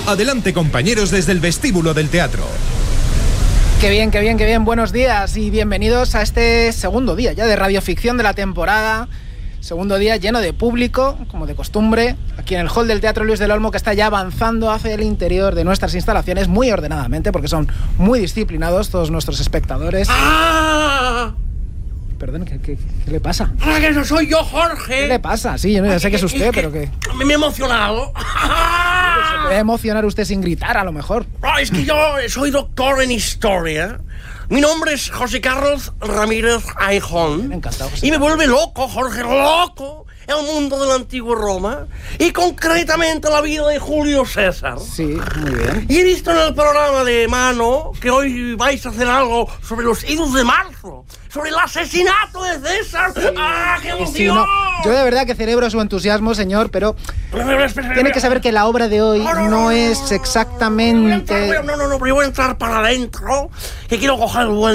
Adelante, compañeros, desde el vestíbulo del teatro. Qué bien, qué bien, qué bien. Buenos días y bienvenidos a este segundo día ya de radioficción de la temporada. Segundo día lleno de público, como de costumbre, aquí en el hall del Teatro Luis del Olmo, que está ya avanzando hacia el interior de nuestras instalaciones muy ordenadamente, porque son muy disciplinados todos nuestros espectadores. ¡Ah! Perdón, ¿qué le pasa? ¡Ah, que no soy yo, Jorge! ¿Qué le pasa? Sí, yo no sé que es usted, pero que... Me he emocionado. Se puede emocionar usted sin gritar, a lo mejor. Ah, es que yo soy doctor en historia. Mi nombre es José Carlos Ramírez Aijón. Encantado, José. Y me vuelve loco, Jorge, loco, el mundo de la antigua Roma. Y concretamente la vida de Julio César. Sí, muy bien. Y he visto en el programa de Mano que hoy vais a hacer algo sobre los idos de marzo. Sobre el asesinato de César. Sí, ¡ah, qué emoción! Sí, no. Yo de verdad que celebro su entusiasmo, señor, pero tiene que saber que la obra de hoy no es exactamente... No, pero yo voy a entrar para adentro, que quiero coger el buen